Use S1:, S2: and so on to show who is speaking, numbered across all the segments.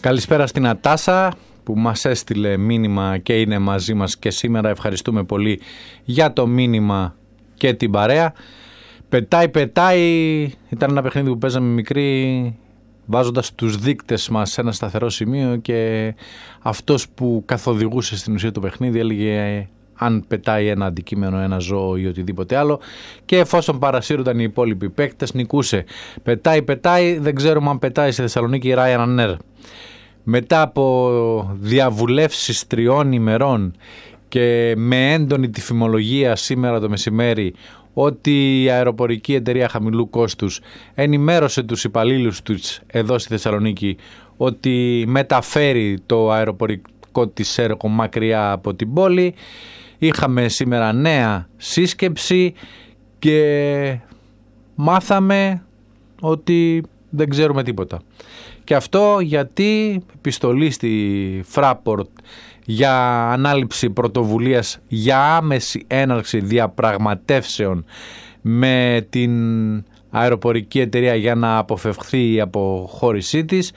S1: Καλησπέρα στην Ατάσα που μας έστειλε μήνυμα και είναι μαζί μας και σήμερα. Ευχαριστούμε πολύ για το μήνυμα και την παρέα. Πετάει, ήταν ένα παιχνίδι που παίζαμε μικρή, βάζοντας τους δείκτες μας σε ένα σταθερό σημείο και αυτός που καθοδηγούσε στην ουσία το παιχνίδι έλεγε αν πετάει ένα αντικείμενο, ένα ζώο ή οτιδήποτε άλλο, και εφόσον παρασύρονταν οι υπόλοιποι παίκτες νικούσε. Πετάει, δεν ξέρουμε αν πετάει στη Θεσσαλονίκη η Ryanair. Μετά από διαβουλεύσεις 3 ημερών και με έντονη τυφημολογία σήμερα το μεσημέρι ότι η αεροπορική εταιρεία χαμηλού κόστους ενημέρωσε τους υπαλλήλους τους εδώ στη Θεσσαλονίκη ότι μεταφέρει το αεροπορικό της έργο μακριά από την πόλη, είχαμε σήμερα νέα σύσκεψη και μάθαμε ότι δεν ξέρουμε τίποτα. Και αυτό γιατί επιστολή στη Fraport για ανάληψη πρωτοβουλίας για άμεση έναρξη διαπραγματεύσεων με την αεροπορική εταιρεία για να αποφευχθεί η αποχώρησή της,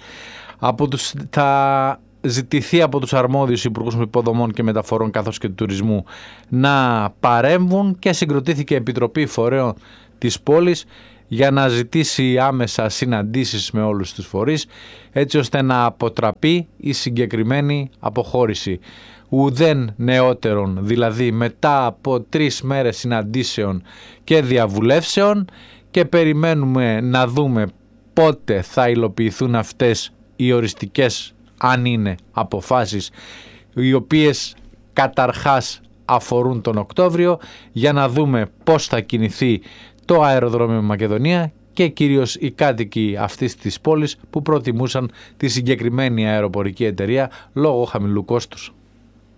S1: θα ζητηθεί από τους αρμόδιους υπουργούς υποδομών και μεταφορών καθώς και του τουρισμού να παρέμβουν, και συγκροτήθηκε Επιτροπή Φορέων της πόλης για να ζητήσει άμεσα συναντήσεις με όλους τους φορείς έτσι ώστε να αποτραπεί η συγκεκριμένη αποχώρηση. Ουδέν νεότερον, δηλαδή μετά από 3 μέρες συναντήσεων και διαβουλεύσεων, και περιμένουμε να δούμε πότε θα υλοποιηθούν αυτές οι οριστικές, αν είναι, αποφάσεις οι οποίες καταρχάς αφορούν τον Οκτώβριο, για να δούμε πώς θα κινηθεί το αεροδρόμιο Μακεδονία και κυρίως οι κάτοικοι αυτής της πόλης που προτιμούσαν τη συγκεκριμένη αεροπορική εταιρεία λόγω χαμηλού κόστους.